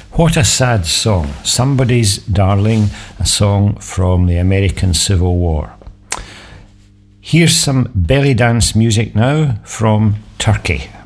What a sad song. Somebody's Darling, a song from the American Civil War. Here's some belly dance music now from Turkey.